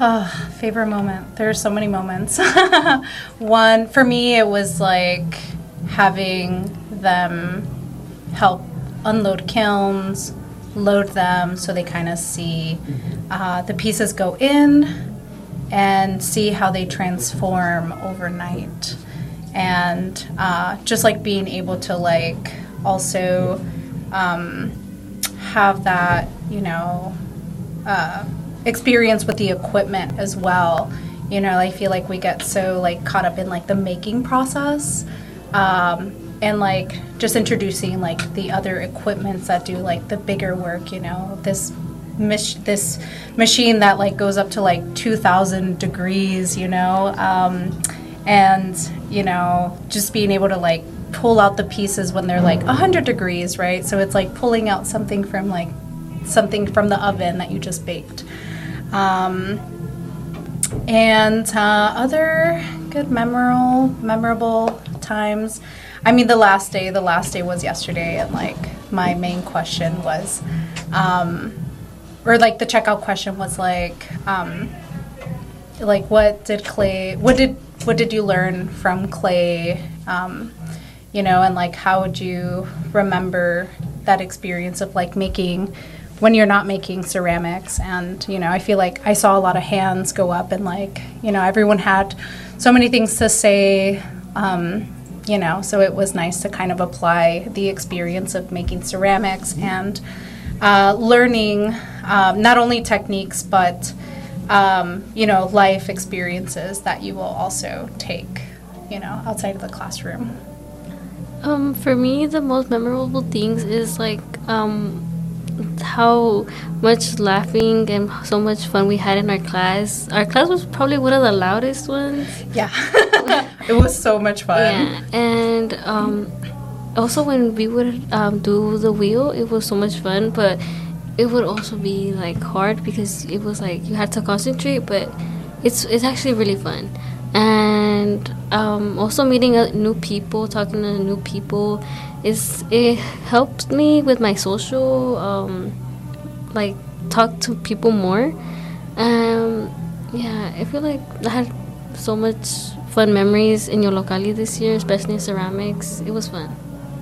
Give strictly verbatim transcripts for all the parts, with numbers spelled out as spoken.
Oh, favorite moment. There are so many moments. One, for me, it was like having them help unload kilns, load them so they kind of see uh, the pieces go in and see how they transform overnight. And uh, just like being able to like also um, have that, you know, uh, experience with the equipment as well. You know, I feel like we get so like caught up in like the making process, um, and like just introducing like the other equipments that do like the bigger work. You know, this mach- this machine that like goes up to like two thousand degrees. You know, um, and you know, just being able to like pull out the pieces when they're like one hundred degrees, right? So it's like pulling out something from like something from the oven that you just baked. Um, and uh, other good memorable memorable times. I mean, the last day, the last day was yesterday, and like my main question was, um, or like the checkout question was like, um, like what did Clay, what did what did you learn from Clay, um, you know, and like how would you remember that experience of like making, when you're not making ceramics. And, you know, I feel like I saw a lot of hands go up and like, you know, everyone had so many things to say, um, you know, so it was nice to kind of apply the experience of making ceramics and uh, learning um, not only techniques, but, um, you know, life experiences that you will also take, you know, outside of the classroom. Um, for me, the most memorable things is like, um, how much laughing and so much fun we had in our class. Our class was probably one of the loudest ones. Yeah. It was so much fun. Yeah, and um, also when we would um, do the wheel, it was so much fun, but it would also be like hard because it was like you had to concentrate, but it's it's actually really fun. And um, also meeting uh, new people, talking to new people, is it helped me with my social, um, like talk to people more. Um, yeah, I feel like I had so much fun memories in your locality this year, especially in ceramics. It was fun.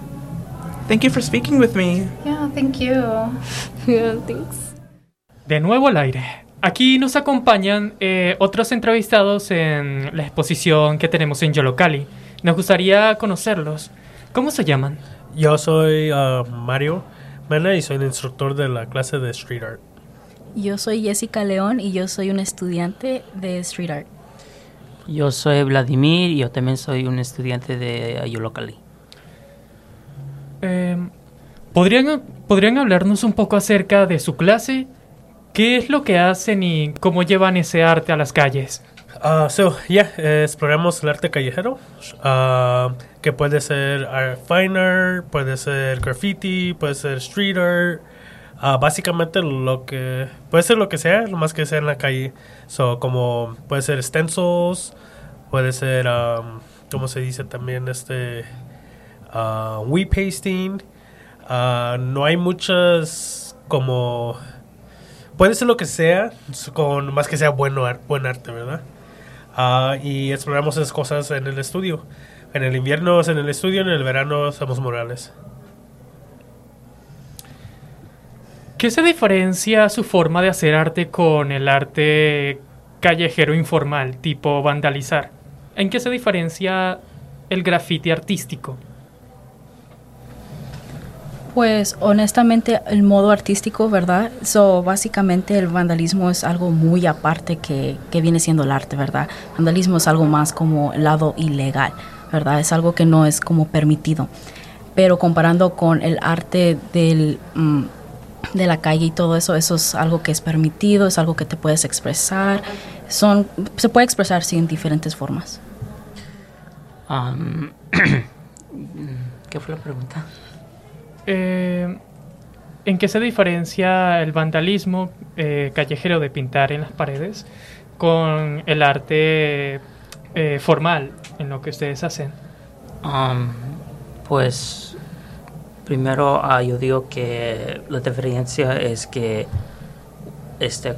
Thank you for speaking with me. Yeah, thank you. Yeah, thanks. De nuevo al aire. Aquí nos acompañan eh, otros entrevistados en la exposición que tenemos en Yollocalli. Nos gustaría conocerlos. ¿Cómo se llaman? Yo soy uh, Mario Mena y soy el instructor de la clase de Street Art. Yo soy Jessica León y yo soy una estudiante de Street Art. Yo soy Vladimir y yo también soy un estudiante de Yollocalli. Eh, ¿podrían, ¿Podrían hablarnos un poco acerca de su clase? ¿Qué es lo que hacen y cómo llevan ese arte a las calles? Uh, so, yeah, eh, exploramos el arte callejero, uh, que puede ser art, fine art, puede ser graffiti, puede ser street art, uh, básicamente lo que, puede ser lo que sea, lo más que sea en la calle. So, como puede ser stencils, puede ser, um, ¿cómo se dice también? Este, uh, wheat pasting, uh, no hay muchas como... Puede ser lo que sea, con más que sea bueno, buen arte, ¿verdad? Uh, y exploramos esas cosas en el estudio. En el invierno es en el estudio, en el verano hacemos murales. ¿Qué se diferencia su forma de hacer arte con el arte callejero informal, tipo vandalizar? ¿En qué se diferencia el graffiti artístico? Pues honestamente el modo artístico, ¿verdad? So, básicamente el vandalismo es algo muy aparte que, que viene siendo el arte, ¿verdad? Vandalismo es algo más como el lado ilegal, ¿verdad? Es algo que no es como permitido. Pero comparando con el arte del, mm, de la calle y todo eso, eso es algo que es permitido, es algo que te puedes expresar. Son, se puede expresar, sí, en diferentes formas. Um, ¿Qué fue la pregunta? Eh, ¿En qué se diferencia el vandalismo eh, callejero de pintar en las paredes con el arte eh, formal en lo que ustedes hacen? Um, pues primero uh, yo digo que la diferencia es que este